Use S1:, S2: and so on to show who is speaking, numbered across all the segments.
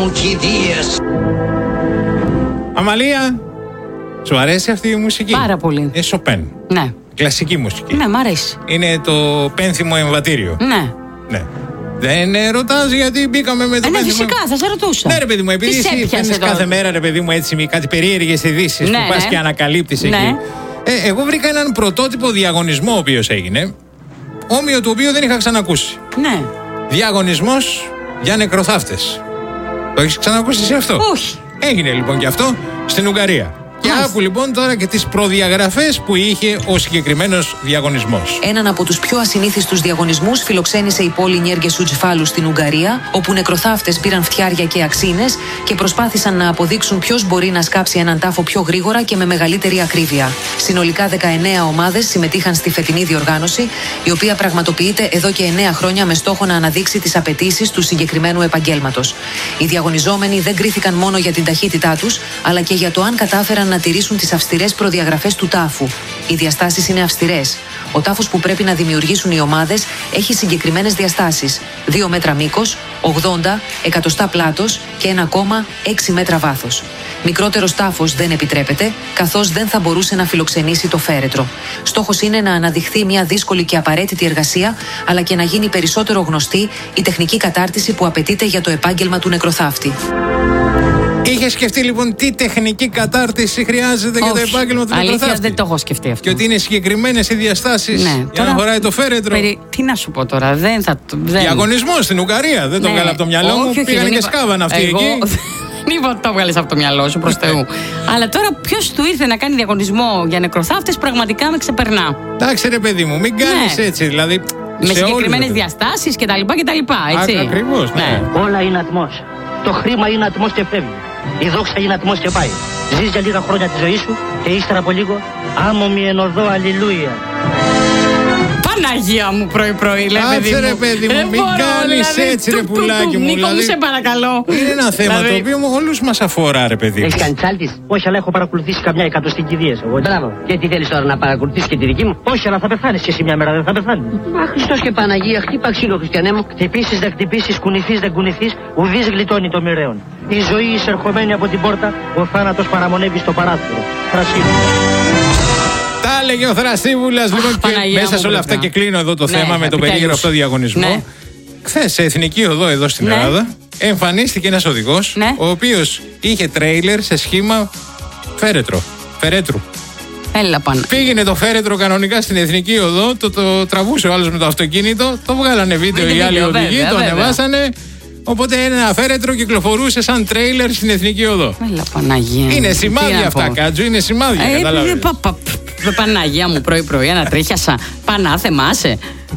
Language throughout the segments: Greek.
S1: μου κηδείες.
S2: Αμαλία, σου αρέσει αυτή η μουσική?
S3: Πάρα πολύ.
S2: Σοπέν.
S3: Ναι.
S2: Κλασική μουσική.
S3: Ναι, μ' αρέσει.
S2: Είναι το πένθυμο εμβατήριο.
S3: Ναι.
S2: Ναι. Δεν ρωτάς γιατί μπήκαμε με το
S3: Ναι,
S2: πένθυμο.
S3: φυσικά, θα σε ρωτούσα.
S2: Ναι, ρε παιδί μου, επειδή εσύ φέρνεις κάθε μέρα, ρε παιδί μου, έτσι κάτι περίεργες ειδήσεις που πας και ανακαλύπτεις εκεί. Εγώ βρήκα έναν πρωτότυπο διαγωνισμό ο οποίος έγινε, όμοιο του οποίου δεν είχα ξανακούσει.
S3: Ναι.
S2: Διαγωνισμός για νεκροθάφτες. Το έχεις ξανακούσει εσύ αυτό?
S3: Όχι.
S2: Έγινε λοιπόν και αυτό στην Ουγγαρία. Και άκου λοιπόν τώρα και τις προδιαγραφές που είχε ο συγκεκριμένος διαγωνισμός.
S4: Έναν από τους πιο ασυνήθιστους διαγωνισμούς φιλοξένησε η πόλη Νιέργε Σουτζιφάλου στην Ουγγαρία, όπου νεκροθάφτες πήραν φτιάρια και αξίνες και προσπάθησαν να αποδείξουν ποιος μπορεί να σκάψει έναν τάφο πιο γρήγορα και με μεγαλύτερη ακρίβεια. Συνολικά 19 ομάδες συμμετείχαν στη φετινή διοργάνωση, η οποία πραγματοποιείται εδώ και 9 χρόνια με στόχο να αναδείξει τις απαιτήσεις του συγκεκριμένου επαγγέλματος. Οι διαγωνιζόμενοι δεν κρίθηκαν μόνο για την ταχύτητά τους, αλλά και για το αν κατάφεραν να τηρήσουν τις αυστηρές προδιαγραφές του τάφου. Οι διαστάσεις είναι αυστηρές. Ο τάφος που πρέπει να δημιουργήσουν οι ομάδες έχει συγκεκριμένες διαστάσεις: 2 μέτρα μήκος, 80 εκατοστά πλάτος και 1,6 μέτρα βάθος. Μικρότερος τάφος δεν επιτρέπεται, καθώς δεν θα μπορούσε να φιλοξενήσει το φέρετρο. Στόχος είναι να αναδειχθεί μια δύσκολη και απαραίτητη εργασία, αλλά και να γίνει περισσότερο γνωστή η τεχνική κατάρτιση που απαιτείται για το επάγγελμα του νεκροθάφτη.
S2: Είχε σκεφτεί λοιπόν τι τεχνική κατάρτιση χρειάζεται για το επάγγελμα του νεκροθάφτη?
S3: Αλήθεια, δεν το έχω σκεφτεί αυτό.
S2: Και ότι είναι συγκεκριμένες οι διαστάσεις για να χωράει το φέρετρο.
S3: Τι να σου πω τώρα, δεν θα.
S2: Διαγωνισμό στην Ουγγαρία, δεν το βγάλα από το μυαλό μου. Πήγανε και σκάβαν αυτοί εκεί.
S3: Δεν είπα ότι το βγάλες από το μυαλό σου, προς Θεού. Αλλά τώρα ποιος του ήρθε να κάνει διαγωνισμό για νεκροθάφτες, πραγματικά με ξεπερνά.
S2: Εντάξει, ρε παιδί μου, μην κάνεις έτσι. Δηλαδή,
S3: με συγκεκριμένες διαστάσεις κτλ. Έτσι.
S2: Ακριβώς, ναι.
S1: Όλα είναι ατμός. Το χρήμα είναι ατμός και φεύγει. Η δόξα είναι ατμός και πάει. Ζεις για λίγα χρόνια τη ζωή σου και ύστερα από λίγο άμμομη εν οδό, αλληλούια.
S3: Παναγία μου, πρωί-πρωί, λέει παιδί μου.
S2: Κάτσε ρε παιδί μου, μην κάνεις έτσι ρε πουλάκι μου.
S3: Νίκο, μου σε παρακαλώ.
S2: Είναι ένα θέμα το οποίο όλους μας αφορά, ρε παιδί.
S1: Έχεις κάνει τσάλτης? Όχι, αλλά έχω παρακολουθήσει καμιά εκατοστή κηδείες εγώ. Μπράβο. Και τι θέλεις τώρα, να παρακολουθήσεις και τη δική μου? Όχι, αλλά θα πεθάνεις και εσύ μια μέρα, δεν θα πεθάνεις. Μα Χριστός και Παναγία, χτύπα ξύλο, χριστιανέ μου. Χτυπήσεις, δεν χτυπήσεις, κουνηθείς, δεν κουνηθείς, ουδής γλιτώνει το μοιραίον. Η ζωή εισερχομένη από την πόρτα, ο θάνατος παραμονεύει στο παράθυρο.
S2: Τα έλεγε ο Θρασίβουλας. Λοιπόν, και μέσα σε όλα αυτά, και κλείνω εδώ το θέμα με τον περίεργο αυτό διαγωνισμό. Χθες σε Εθνική Οδό εδώ στην Ελλάδα εμφανίστηκε ένας οδηγός ο οποίος είχε τρέιλερ σε σχήμα φερέτρου.
S3: Έλα πάνω.
S2: Πήγαινε το φέρετρο κανονικά στην Εθνική Οδό, το τραβούσε ο άλλος με το αυτοκίνητο, το βγάλανε βίντεο οι άλλοι οδηγοί, το ανεβάσανε. Οπότε ένα φέρετρο κυκλοφορούσε σαν τρέιλερ στην Εθνική Οδό.
S3: Έλα Παναγία.
S2: Είναι σημάδια αυτά, Κάτζου, είναι σημάδια.
S3: Παναγία μου, πρωί-πρωί, ανατρίχιασα. Πανά, θεμάσαι.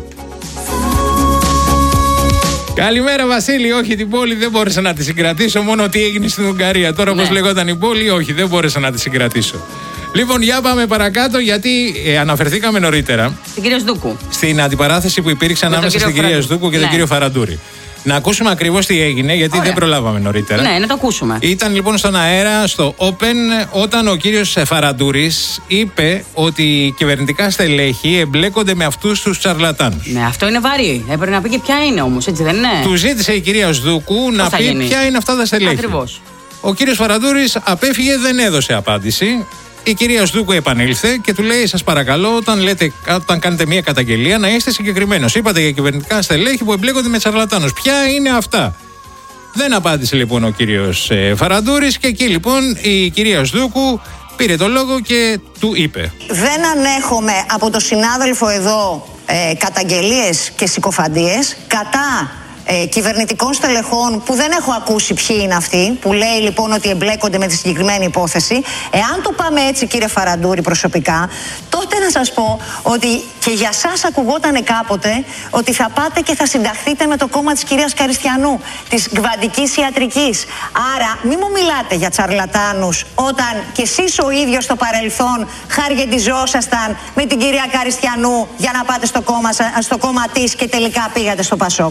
S2: Καλημέρα Βασίλη, όχι την πόλη δεν μπόρεσα να τη συγκρατήσω, μόνο ότι έγινε στην Ουγγαρία. Τώρα όπως λεγόταν η πόλη, όχι δεν μπόρεσα να τη συγκρατήσω. Λοιπόν, για πάμε παρακάτω, γιατί αναφερθήκαμε νωρίτερα
S3: στην κυρία Σδούκου.
S2: Στην αντιπαράθεση που υπήρξε ανάμεσα στην κυρία Σδούκου και τον κύριο Φαραντούρη. Να ακούσουμε ακριβώς τι έγινε, γιατί δεν προλάβαμε νωρίτερα.
S3: Ναι, να το ακούσουμε.
S2: Ήταν λοιπόν στον αέρα, στο Open, όταν ο κύριος Φαραντούρης είπε ότι οι κυβερνητικά στελέχη εμπλέκονται με αυτούς τους τσαρλατάνους.
S3: Ναι, αυτό είναι βαρύ. Έπρεπε να πει και ποια είναι όμως, έτσι δεν είναι?
S2: Του ζήτησε η κυρία Σδούκου να πει ποια είναι αυτά τα στελέχη.
S3: Ακριβώς.
S2: Ο κύριος Φαραντούρης απέφυγε, δεν έδωσε απάντηση. Η κυρία Σδούκου επανήλθε και του λέει: σας παρακαλώ, όταν κάνετε μια καταγγελία, να είστε συγκεκριμένος. Είπατε για κυβερνητικά στελέχη που εμπλέκονται με τσαρλατάνους. Ποια είναι αυτά? Δεν απάντησε λοιπόν ο κύριος Φαραντούρης, και εκεί λοιπόν η κυρία Σδούκου πήρε το λόγο και του είπε:
S5: δεν ανέχομαι από το συνάδελφο εδώ καταγγελίες και συκοφαντίες κατά κυβερνητικών στελεχών που δεν έχω ακούσει ποιοι είναι αυτοί, που λέει λοιπόν ότι εμπλέκονται με τη συγκεκριμένη υπόθεση. Εάν το πάμε έτσι, κύριε Φαραντούρη, προσωπικά, τότε να σας πω ότι και για σας ακουγότανε κάποτε ότι θα πάτε και θα συνταχθείτε με το κόμμα της κυρίας Καριστιανού, της γκβαντικής ιατρικής. Άρα μην μου μιλάτε για τσαρλατάνους όταν και εσείς ο ίδιος στο παρελθόν χαργεντιζόσασταν με την κυρία Καριστιανού για να πάτε στο κόμμα της και τελικά πήγατε στο Πασόκ.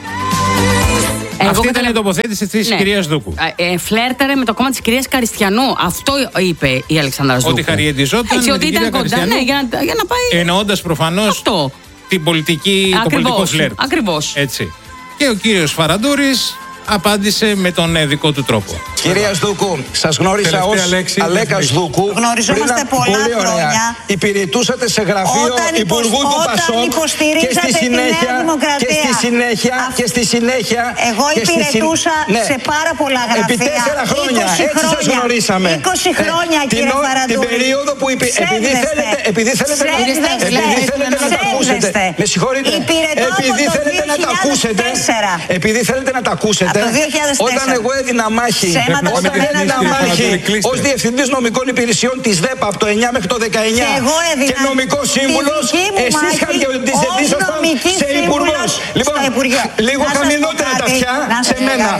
S2: Αυτή ήταν η τοποθέτηση της κυρίας Δούκου.
S3: Φλέρταρε με το κόμμα της κυρίας Καριστιανού. Αυτό είπε η Αλεξάνδρα Δούκου.
S2: Ότι χαριεντιζόταν με την κυρία Καριστιανού.
S3: Για να πάει.
S2: Εννοώντας προφανώς την πολιτική, το πολιτικό φλερτ.
S3: Ακριβώς.
S2: Έτσι. Και ο κύριος Φαραντούρης απάντησε με τον δικό του τρόπο.
S6: Κυρία Σδούκου, σας γνώρισα ως Αλέκα Σδούκου.
S5: Γνωριζόμαστε πολλά χρόνια.
S6: Υπηρετούσατε σε γραφείο Υπουργού του Πασόκ και στη συνέχεια.
S5: Εγώ υπηρετούσα σε πάρα πολλά γραφεία.
S6: Επί 4 χρόνια. Έτσι σας γνωρίσαμε.
S5: 20 χρόνια, κύριε Φαραντούρη.
S6: Την περίοδο που επειδή θέλετε να τα ακούσετε. Με συγχωρείτε. Επειδή θέλετε να τα ακούσετε. Επειδή θέλετε να τα ακούσετε. Όταν εγώ έδινα μάχη ως Διευθυντής Νομικών Υπηρεσιών της ΔΕΠΑ από το 9 μέχρι το 19 και νομικός σύμβουλος, εσείς διαιτήσασταν σε υπουργός. Λοιπόν, λίγο χαμηλότερα τα αυτιά σε μένα.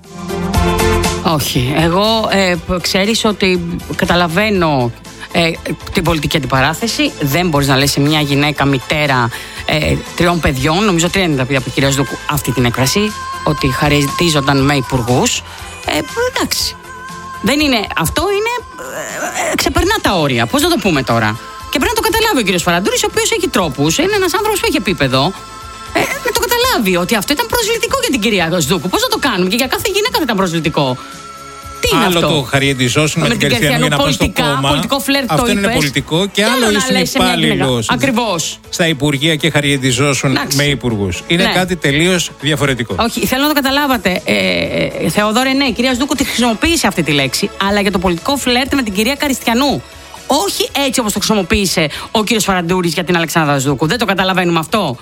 S3: Όχι, εγώ ξέρεις ότι καταλαβαίνω την πολιτική αντιπαράθεση. Δεν μπορείς να λες σε μια γυναίκα μητέρα 3 παιδιών, νομίζω 3 είναι τα παιδιά από την κυρία Σδούκου, αυτή την έκφραση, ότι χαρακτηρίζονταν με υπουργούς. Εντάξει. Δεν είναι, αυτό είναι. Ξεπερνά τα όρια. Πώς να το πούμε τώρα. Και πρέπει να το καταλάβει ο κύριος Φαραντούρης, ο οποίος έχει τρόπους. Είναι ένας άνθρωπος που έχει επίπεδο. Να το καταλάβει ότι αυτό ήταν προσβλητικό για την κυρία Σδούκου. Πώς να το κάνουμε, και για κάθε γυναίκα θα ήταν προσβλητικό. Τι είναι
S2: άλλο
S3: αυτό?
S2: Το χαριεντιζόσουν με την Καριστιανού για να πάνε στο κόμμα.
S3: Πολιτικό φλερτ,
S2: αυτό
S3: το
S2: είναι
S3: είπες.
S2: πολιτικό. Και άλλο ήσουν υπάλληλος στα υπουργεία και χαριεντιζόσουν με υπουργούς. Είναι κάτι τελείως διαφορετικό.
S3: Όχι, θέλω να το καταλάβατε. Θεοδόρε, ναι, η κυρία Σδούκου τη χρησιμοποίησε αυτή τη λέξη, αλλά για το πολιτικό φλερτ με την κυρία Καριστιανού. Όχι έτσι όπως το χρησιμοποίησε ο κύριος Φαραντούρης για την Αλεξάνδρα Σδούκου. Δεν το καταλαβαίνουμε αυτό.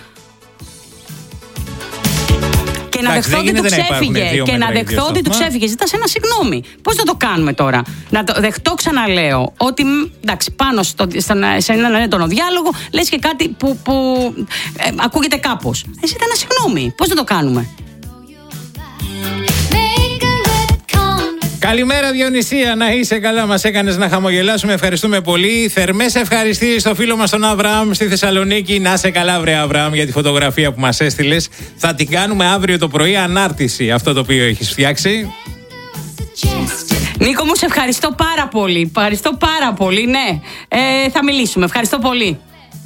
S3: Και να δεχθώ ότι του ξέφυγε. Και να δεχθώ ότι του ξέφυγε. Ζήτασε ένα συγγνώμη. Πώς θα το κάνουμε τώρα? Να το δεχτώ, ξαναλέω, ότι εντάξει, πάνω σε έναν έντονο διάλογο λες και κάτι που ακούγεται κάπως. Ζήτα ένα συγγνώμη. Πώς θα το κάνουμε?
S2: Καλημέρα Διονυσία, να είσαι καλά, μας έκανες να χαμογελάσουμε, ευχαριστούμε πολύ. Θερμές ευχαριστήσεις στο φίλο μας τον Αβραάμ στη Θεσσαλονίκη. Να είσαι καλά βρε Αβραάμ για τη φωτογραφία που μας έστειλες. Θα την κάνουμε αύριο το πρωί ανάρτηση, αυτό το οποίο έχεις φτιάξει.
S3: Νίκο μου, σε ευχαριστώ πάρα πολύ. Ευχαριστώ πάρα πολύ, ναι. Θα μιλήσουμε, ευχαριστώ πολύ.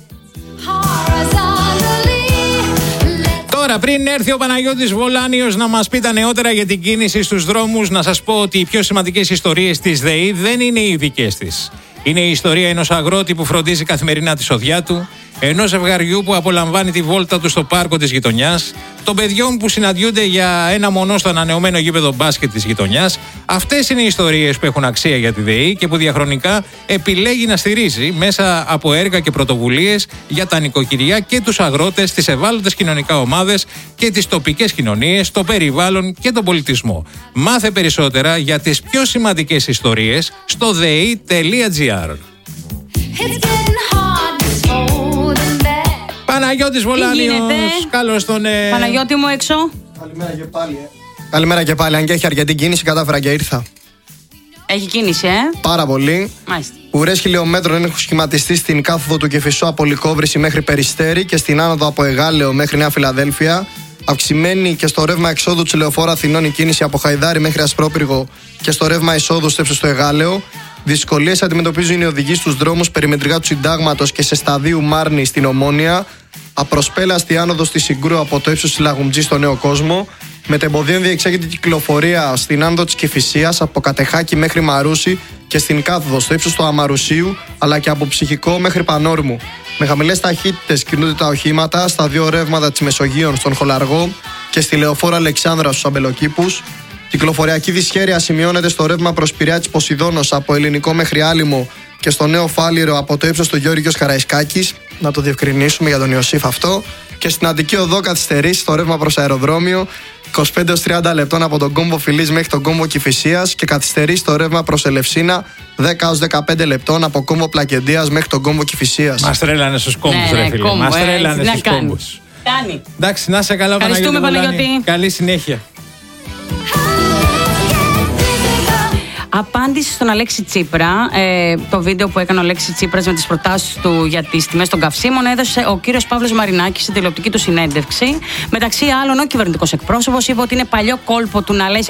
S2: Τώρα, πριν έρθει ο Παναγιώτης Βολάνιος να μας πει τα νεότερα για την κίνηση στους δρόμους, να σας πω ότι οι πιο σημαντικές ιστορίες της ΔΕΗ δεν είναι οι δικές της. Είναι η ιστορία ενός αγρότη που φροντίζει καθημερινά τη σοδιά του, ενός ζευγαριού που απολαμβάνει τη βόλτα του στο πάρκο της γειτονιάς, των παιδιών που συναντιούνται για ένα μονό στο ανανεωμένο γήπεδο μπάσκετ της γειτονιάς. Αυτές είναι οι ιστορίες που έχουν αξία για τη ΔΕΗ και που διαχρονικά επιλέγει να στηρίζει μέσα από έργα και πρωτοβουλίες για τα νοικοκυριά και τους αγρότες, τις ευάλωτες κοινωνικά ομάδες και τις τοπικές κοινωνίες, το περιβάλλον και τον πολιτισμό. Μάθε περισσότερα για τις πιο σημαντικές ιστορίες στο dei.gr. Παναγιώτης Βολάνιος, καλώς τον...
S3: Παναγιώτη μου έξω.
S7: Καλημέρα και πάλι. Καλημέρα και πάλι, αν και έχει αρκετή κίνηση, κατάφερα και ήρθα.
S3: Έχει κίνηση,
S7: Πάρα πολύ.
S3: Μάλιστα.
S7: Ουρές χιλιόμετρων έχουν σχηματιστεί στην κάθοδο του Κηφισού από Λυκόβρηση μέχρι Περιστέρη και στην άνοδο από Εγάλεο μέχρι Νέα Φιλαδέλφια. Αυξημένη και στο ρεύμα εξόδου της Λεωφόρου Αθηνών η κίνηση από Χαϊδάρη μέχρι Ασπρόπυργο και στο ρεύμα εισόδου στο ύψος του Εγάλεο. Δυσκολίες αντιμετωπίζουν οι οδηγοί στους δρόμους περιμετρικά του Συντάγματος και σε σταδίου Μάρνη στην Ομόνια. Απροσπέλαστη άνοδος στη Συγκρού από το ύψος της Λαγουμτζή στο Νέο Κόσμο. Μετεμποδίων διεξάγεται κυκλοφορία στην άνοδο της Κηφισίας από Κατεχάκη μέχρι Μαρούσι και στην κάθοδο στο ύψος του Αμαρουσίου, αλλά και από Ψυχικό μέχρι Πανόρμου. Με χαμηλές ταχύτητες κινούνται τα οχήματα στα δύο ρεύματα της Μεσογείων στον Χολαργό και στη Λεωφόρο Αλεξάνδρα στους Αμπελοκήπους. Κυκλοφοριακή δυσχέρεια σημειώνεται στο ρεύμα προς Πειραιά της Ποσειδώνος από Ελληνικό μέχρι Άλυμο και στο Νέο Φάληρο από το ύψος του Γιώργιος Καραϊσκάκης. Να το διευκρινίσουμε για τον Ιωσήφ αυτό. Και στην Αττική Οδό καθυστερήσει στο ρεύμα προς αεροδρόμιο 25-30 λεπτών από τον κόμβο Φιλής μέχρι τον κόμβο Κηφισίας και καθυστερεί στο ρεύμα προς Ελευσίνα 10-15 λεπτών από κόμβο Πλακεντίας μέχρι τον κόμβο Κηφισίας.
S2: Μας τρέλανε στους κόμβους, ρε φίλε. Μας τρέλανε στους κόμβους. Εντάξει, να σε καλά, Παναγιώτη. Καλή συνέχεια.
S3: Απάντηση στον Αλέξη Τσίπρα. Το βίντεο που έκανε ο Αλέξης Τσίπρας με τις προτάσεις του για τις τιμές των καυσίμων έδωσε ο κύριος Παύλος Μαρινάκης στην τηλεοπτική του συνέντευξη. Μεταξύ άλλων, ο κυβερνητικός εκπρόσωπος είπε ότι είναι παλιό κόλπο του να λέει σε